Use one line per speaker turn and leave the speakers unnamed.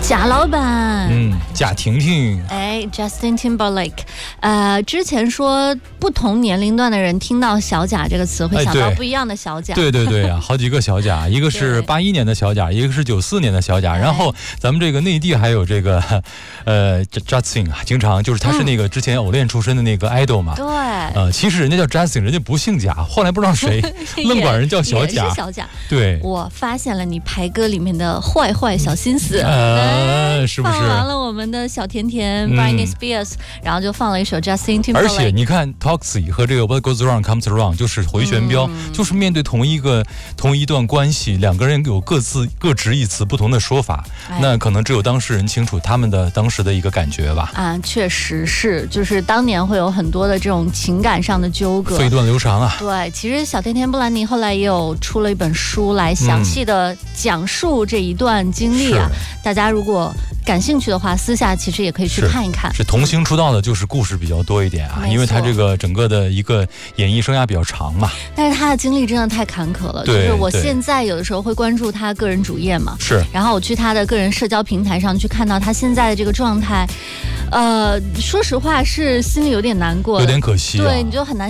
贾老板，
贾婷婷，
Justin Timberlake，之前说不同年龄段的人听到小贾这个词会想到不一样的小贾，
对啊，好几个小贾，一个是81年的小贾，一个是94年的小贾，然后咱们这个内地还有这个Justin 啊，经常就是他是那个之前偶练出身的那个 idol 嘛，
对，
其实人家叫 Justin， 人家不姓贾，后来不知道谁愣管人叫小贾，
也是小贾，
对，
我发现了你排歌里面的坏小心思，
是不是？
放完了我们的小甜甜 Britney Spears，然后就放了一首 Justin Timberlake，
而且你看 Toxic 和这个 What Goes Around Comes Around 就是回旋镖，就是面对同一段关系，两个人有各执一词不同的说法，那可能只有当事人清楚他们的当时的一个感觉吧。
确实是，就是当年会有很多的这种情感上的纠葛，
费断流长啊。
对，其实小甜甜布兰妮后来也有出了一本书来详细的讲述这一段经历啊，大家如果感兴趣的话，私下其实也可以去看一看。
是童星出道的，就是故事比较多一点啊，因为他这个整个的一个演艺生涯比较长嘛。
但是他的经历真的太坎坷了，就是我现在有的时候会关注他个人主页嘛，然后我去他的个人社交平台上去看到他现在的这个状态，说实话是心里有点难过，
有点可惜，
对，你就很难